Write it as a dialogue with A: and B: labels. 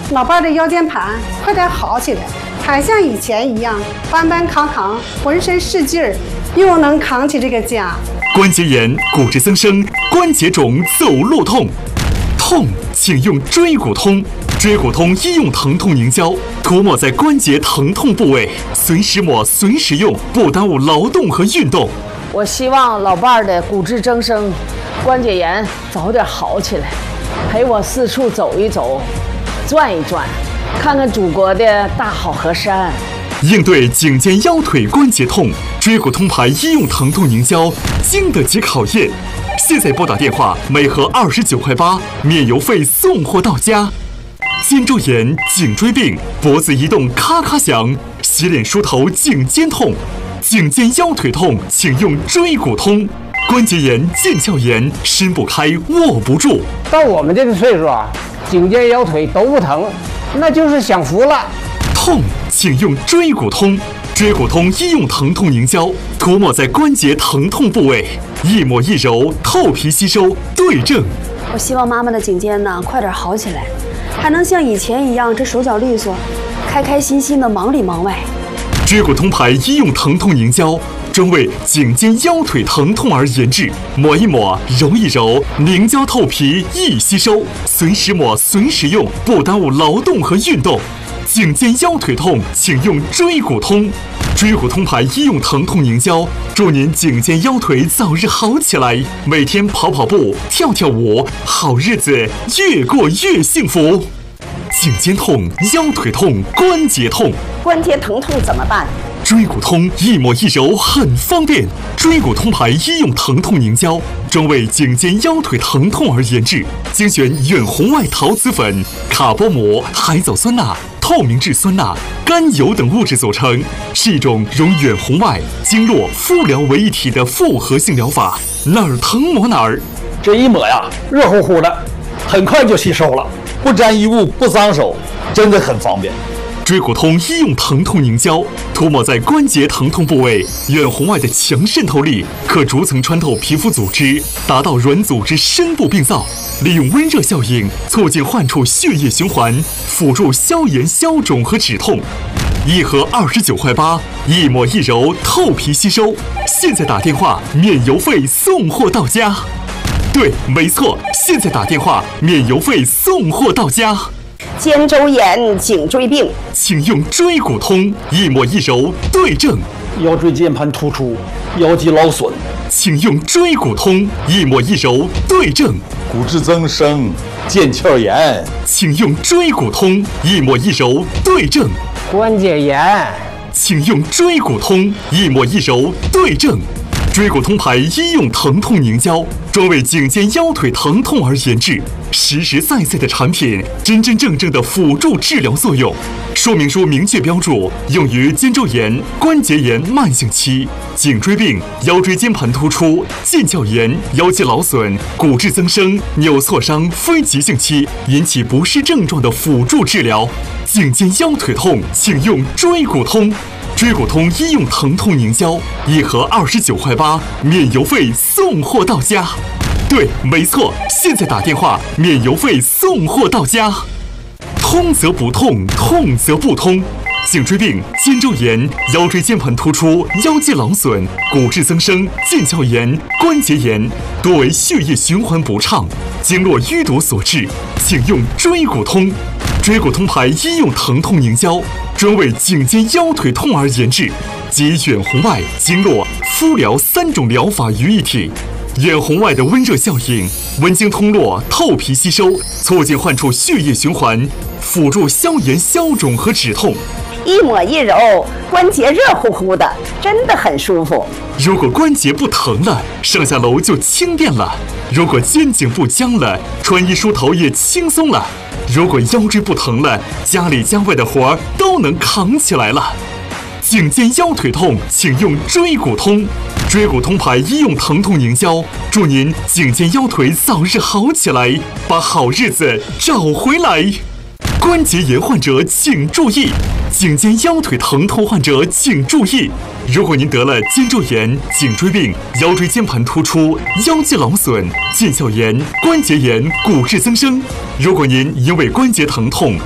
A: 老伴儿的腰间盘快点好起来，还像以前一样搬搬扛扛，浑身是劲儿，又能扛起这个家。
B: 关节炎、骨质增生、关节肿、走路痛，请用椎骨通。椎骨通医用疼痛凝胶，涂抹在关节疼痛部位，随时抹随时用，不耽误劳动和运动。
C: 我希望老伴儿的骨质增生、关节炎早点好起来，陪我四处走一走，转一转，看看祖国的大好河山。
B: 应对颈肩腰腿关节痛，椎骨通牌医用疼痛凝胶经得起考验。现在拨打电话，每盒29块8，免邮费送货到家。肩周炎、颈椎病、脖子移动咔咔响，洗脸梳头颈肩痛，颈肩腰腿痛，请用椎骨通。关节炎、腱鞘炎，伸不开握不住。
D: 到我们这个岁数啊，颈肩腰腿都不疼，那就是享福了。
B: 痛，请用椎骨通。椎骨通医用疼痛凝胶，涂抹在关节疼痛部位，一抹一揉，透皮吸收，对症。
E: 我希望妈妈的颈肩呢快点好起来，还能像以前一样这手脚利索，开开心心的忙里忙外。
B: 椎骨通牌医用疼痛凝胶，专为颈肩腰腿疼痛而研制，抹一抹，揉一揉，凝胶透皮，易吸收，随时抹随时用，不耽误劳动和运动。颈肩腰腿痛，请用椎骨通。椎骨通牌医用疼痛凝胶，祝您颈肩腰腿早日好起来，每天跑跑步、跳跳舞，好日子越过越幸福。颈肩痛、腰腿痛、关节痛，
F: 关节疼痛怎么办？
B: 椎骨通一抹一揉很方便。椎骨通牌医用疼痛凝胶，专为颈肩腰腿疼痛而研制，精选远红外陶瓷粉、卡波膜、海藻酸钠、透明质酸钠、甘油等物质组成，是一种融远红外、经络、敷疗为一体的复合性疗法，哪儿疼抹哪儿。
G: 这一抹呀，热乎乎的，很快就吸收了，不沾衣物，不脏手，真的很方便。
B: 椎骨通医用疼痛凝胶，涂抹在关节疼痛部位，远红外的强渗透力可逐层穿透皮肤组织，达到软组织深部病灶，利用温热效应促进患处血液循环，辅助消炎消肿和止痛。一盒29块8，一抹一揉，透皮吸收。现在打电话，免邮费送货到家。对，没错，现在打电话，免邮费送货到家。
F: 肩周炎、颈椎病，
B: 请用椎骨通，一抹一揉，对症。
G: 腰椎间盘突出、腰肌劳损，
B: 请用椎骨通，一抹一揉，对症。
H: 骨质增生、腱鞘炎，
B: 请用椎骨通，一抹一揉，对症。
D: 关节炎，
B: 请用椎骨通，一抹一揉，对症。椎骨通牌医用疼痛凝胶，专为颈肩腰腿疼痛而研制，实实在在的产品，真真正正的辅助治疗作用。说明书明确标注，用于肩周炎、关节炎慢性期、颈椎病、腰椎间盘突出、腱鞘炎、腰肌劳损、骨质增生、扭挫伤非急性期引起不适症状的辅助治疗。颈肩腰腿痛，请用椎骨通。椎骨通医用疼痛凝胶，一盒29块8，免邮费送货到家。对，没错，现在打电话，免邮费送货到家。通则不痛，痛则不通。颈椎病、肩周炎、腰椎间盘突出、腰肌劳损、骨质增生、腱鞘炎、关节炎，多为血液循环不畅、经络淤堵所致，请用椎骨通。椎骨通牌医用疼痛凝胶，专为颈肩腰腿痛而研制，集远红外、经络、敷疗3种疗法于一体。远红外的温热效应，温经通络，透皮吸收，促进患处血液循环，辅助消炎消肿和止痛。
F: 一抹一揉，关节热乎乎的，真的很舒服。
B: 如果关节不疼了，上下楼就轻便了；如果肩颈不僵了，穿衣梳头也轻松了；如果腰椎不疼了，家里家外的活儿都能扛起来了。颈肩腰腿痛，请用椎骨通。椎骨通牌医用疼痛凝胶，祝您颈肩腰腿早日好起来，把好日子找回来。关节炎患者请注意，颈肩腰腿疼痛患者请注意。如果您得了肩周炎、颈椎病、腰椎间盘突出、腰肌劳损、腱鞘炎、关节炎、骨质增生，如果您因为关节疼痛